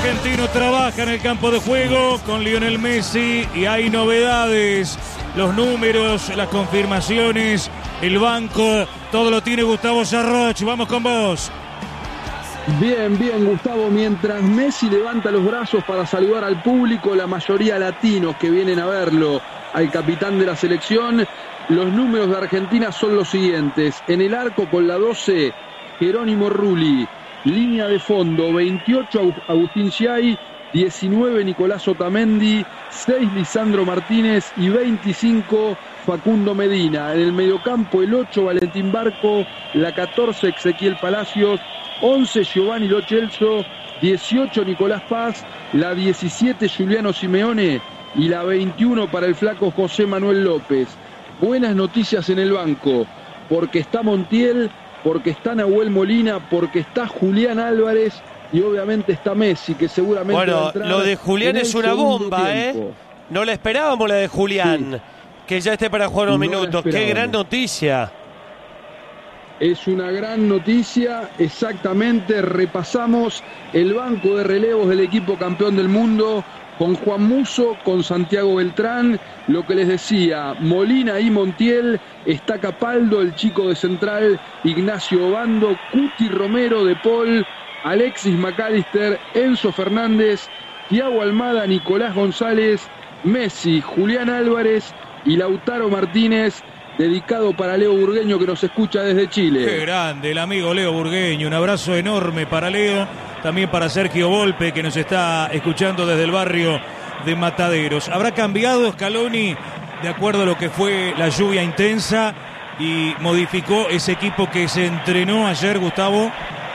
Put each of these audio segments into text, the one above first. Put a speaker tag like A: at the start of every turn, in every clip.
A: argentino trabaja en el campo de juego con Lionel Messi y hay novedades. Los números, las confirmaciones, el banco, todo lo tiene Gustavo Sarroch. Vamos con vos.
B: Bien, Gustavo. Mientras Messi levanta los brazos para saludar al público, la mayoría latinos que vienen a verlo, al capitán de la selección, los números de Argentina son los siguientes. En el arco con la 12, Jerónimo Rulli. Línea de fondo, 28 Agustín Giai, 19 Nicolás Otamendi, 6 Lisandro Martínez y 25 Facundo Medina. En el mediocampo el 8 Valentín Barco, la 14 Ezequiel Palacios, 11 Giovanni Lo Celso, 18 Nicolás Paz, la 17 Juliano Simeone y la 21 para el flaco José Manuel López. Buenas noticias en el banco, porque está Montiel, porque está Nahuel Molina, porque está Julián Álvarez y obviamente está Messi, que seguramente
C: bueno,
B: va a entrar.
C: Lo de Julián es una bomba,
B: tiempo.
C: No la esperábamos la de Julián, sí, que ya esté para jugar unos minutos. Qué gran noticia.
B: Es una gran noticia, exactamente. Repasamos el banco de relevos del equipo campeón del mundo con Juan Musso, con Santiago Beltrán, lo que les decía, Molina y Montiel, está Capaldo, el chico de Central, Ignacio Obando, Cuti Romero, De Paul, Alexis McAllister, Enzo Fernández, Thiago Almada, Nicolás González, Messi, Julián Álvarez y Lautaro Martínez, dedicado para Leo Burgueño, que nos escucha desde Chile.
A: Qué grande el amigo Leo Burgueño, un abrazo enorme para Leo, también para Sergio Volpe, que nos está escuchando desde el barrio de Mataderos. ¿Habrá cambiado Scaloni de acuerdo a lo que fue la lluvia intensa y modificó ese equipo que se entrenó ayer, Gustavo?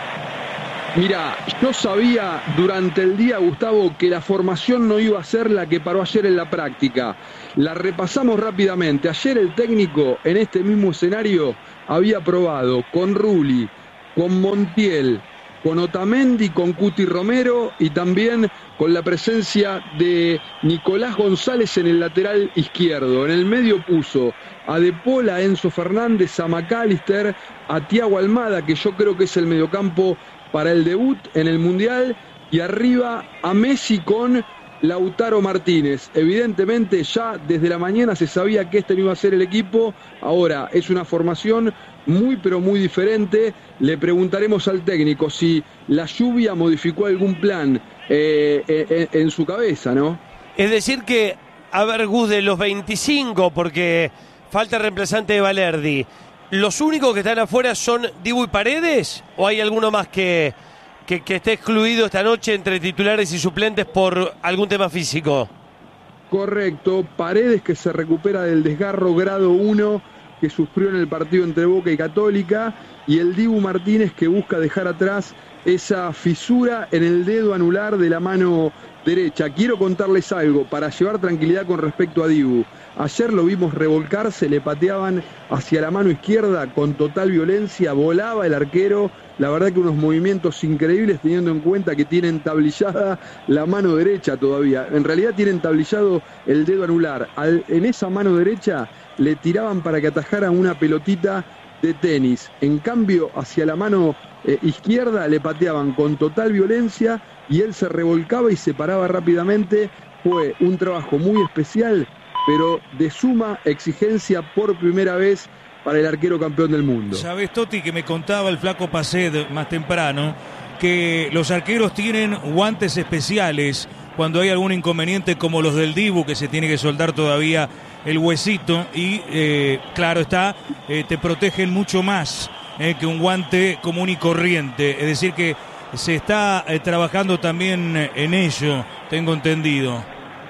B: Mira, yo sabía durante el día, Gustavo, que la formación no iba a ser la que paró ayer en la práctica. La repasamos rápidamente. Ayer el técnico en este mismo escenario había probado con Rulli, con Montiel, con Otamendi, con Cuti Romero y también con la presencia de Nicolás González en el lateral izquierdo. En el medio puso a De Paul, a Enzo Fernández, a McAllister, a Thiago Almada, que yo creo que es el mediocampo para el debut en el Mundial, y arriba a Messi con Lautaro Martínez. Evidentemente ya desde la mañana se sabía que este no iba a ser el equipo. Ahora es una formación muy pero muy diferente. Le preguntaremos al técnico si la lluvia modificó algún plan en su cabeza, ¿no?
C: Es decir que, a ver, Gus, de los 25, porque falta reemplazante de Valerdi, ¿los únicos que están afuera son Dibu y Paredes? ¿O hay alguno más que esté excluido esta noche entre titulares y suplentes por algún tema físico?
B: Correcto, Paredes, que se recupera del desgarro grado 1 que sufrió en el partido entre Boca y Católica, y el Dibu Martínez, que busca dejar atrás esa fisura en el dedo anular de la mano derecha. Quiero contarles algo para llevar tranquilidad con respecto a Dibu. Ayer lo vimos revolcarse, le pateaban hacia la mano izquierda con total violencia, volaba el arquero. La verdad que unos movimientos increíbles, teniendo en cuenta que tiene entablillada la mano derecha todavía. En realidad tiene entablillado el dedo anular. En esa mano derecha le tiraban para que atajara una pelotita de tenis. En cambio, hacia la mano izquierda le pateaban con total violencia y él se revolcaba y se paraba rápidamente. Fue un trabajo muy especial, pero de suma exigencia por primera vez para el arquero campeón del mundo.
A: Sabés, Toti, que me contaba el flaco Paced más temprano, que los arqueros tienen guantes especiales cuando hay algún inconveniente, como los del Dibu, que se tiene que soldar todavía el huesito, y claro está, te protegen mucho más que un guante común y corriente. Es decir que se está trabajando también en ello, tengo entendido.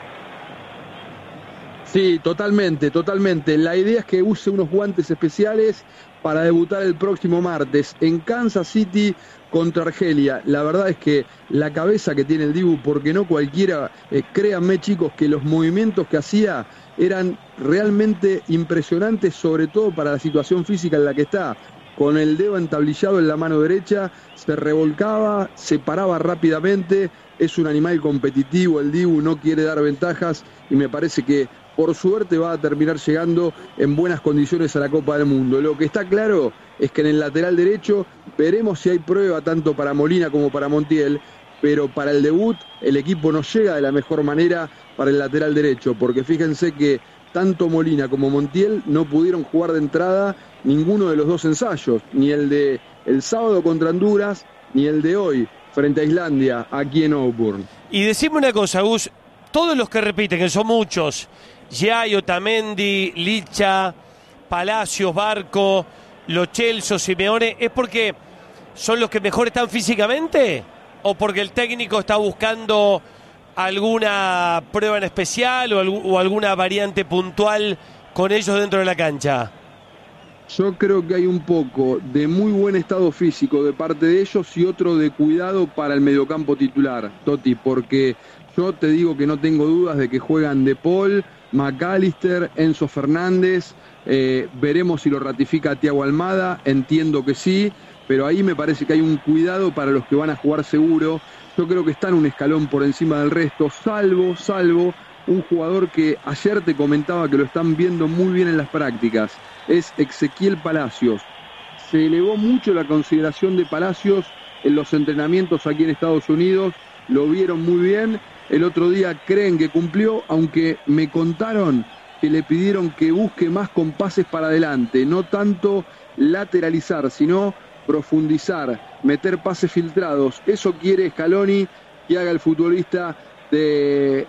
B: Sí, totalmente. La idea es que use unos guantes especiales para debutar el próximo martes en Kansas City contra Argelia. La verdad es que la cabeza que tiene el Dibu, porque no cualquiera, créanme chicos, que los movimientos que hacía eran realmente impresionantes, sobre todo para la situación física en la que está. Con el dedo entablillado en la mano derecha, se revolcaba, se paraba rápidamente. Es un animal competitivo el Dibu, no quiere dar ventajas y me parece que por suerte va a terminar llegando en buenas condiciones a la Copa del Mundo. Lo que está claro es que en el lateral derecho veremos si hay prueba tanto para Molina como para Montiel, pero para el debut el equipo no llega de la mejor manera para el lateral derecho, porque fíjense que tanto Molina como Montiel no pudieron jugar de entrada ninguno de los dos ensayos, ni el de el sábado contra Honduras, ni el de hoy frente a Islandia, aquí en Auburn.
C: Y decime una cosa, Gus, todos los que repiten, que son muchos, Giai, Otamendi, Licha, Palacios, Barco, Lo Celso, Simeone, ¿es porque son los que mejor están físicamente? ¿O porque el técnico está buscando alguna prueba en especial o alguna variante puntual con ellos dentro de la cancha?
B: Yo creo que hay un poco de muy buen estado físico de parte de ellos y otro de cuidado para el mediocampo titular, Toti, porque yo te digo que no tengo dudas de que juegan De Paul, McAllister, Enzo Fernández, veremos si lo ratifica Thiago Almada, entiendo que sí, pero ahí me parece que hay un cuidado para los que van a jugar seguro. Yo creo que están un escalón por encima del resto, salvo un jugador que ayer te comentaba que lo están viendo muy bien en las prácticas, es Ezequiel Palacios. Se elevó mucho la consideración de Palacios en los entrenamientos aquí en Estados Unidos, lo vieron muy bien, el otro día creen que cumplió, aunque me contaron que le pidieron que busque más con pases para adelante, no tanto lateralizar, sino profundizar, meter pases filtrados. Eso quiere Scaloni que haga el futbolista del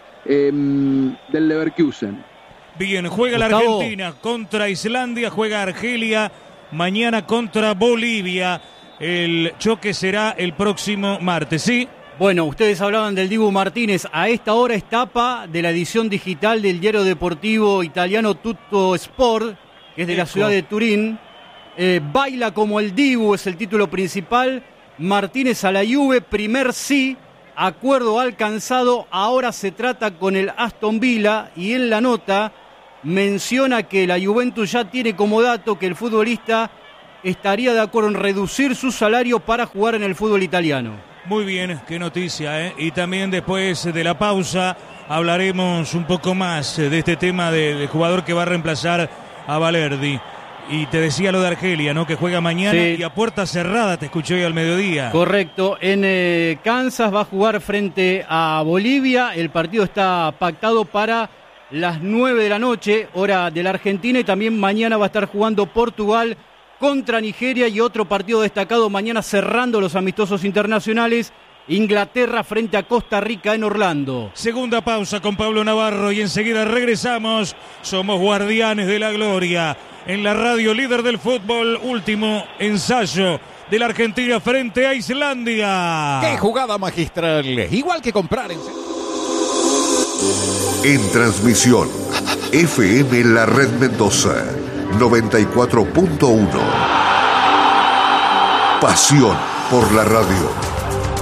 B: Leverkusen.
A: Bien, juega la Argentina contra Islandia, juega Argelia mañana contra Bolivia. El choque será el próximo martes, ¿sí?
D: Bueno, ustedes hablaban del Dibu Martínez. A esta hora es tapa de la edición digital del diario deportivo italiano Tutto Sport, que es de la ciudad de Turín. Baila como el Dibu es el título principal. Martínez a la Juve, primer sí, acuerdo alcanzado. Ahora se trata con el Aston Villa y en la nota menciona que la Juventus ya tiene como dato que el futbolista estaría de acuerdo en reducir su salario para jugar en el fútbol italiano.
A: Muy bien, qué noticia, ¿eh? Y también después de la pausa hablaremos un poco más de este tema del jugador que va a reemplazar a Balerdi. Y te decía lo de Argelia, ¿no? Que juega mañana y a puerta cerrada, te escuché hoy al mediodía.
D: Correcto, en Kansas va a jugar frente a Bolivia. El partido está pactado para las 9 de la noche, hora de la Argentina. Y también mañana va a estar jugando Portugal contra Nigeria. Y otro partido destacado mañana cerrando los amistosos internacionales. Inglaterra frente a Costa Rica en Orlando.
A: Segunda pausa con Pablo Navarro y enseguida regresamos. Somos Guardianes de la Gloria. En la radio líder del fútbol, último ensayo de la Argentina frente a Islandia.
E: ¡Qué jugada magistral! Igual que comprar
F: en transmisión, FM La Red Mendoza, 94.1. Pasión por la radio.